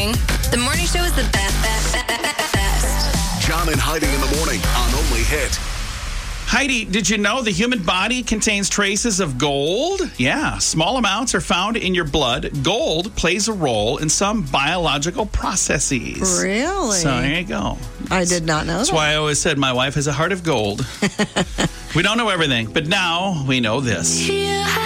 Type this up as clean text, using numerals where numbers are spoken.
morning. The morning show is the best. John and Heidi in the morning on Only Hit. Heidi, did you know the human body contains traces of gold? Yeah, small amounts are found in your blood. Gold plays a role in some biological processes. Really? So there you go. I did not know that. That's why I always said my wife has a heart of gold. We don't know everything, but now we know this.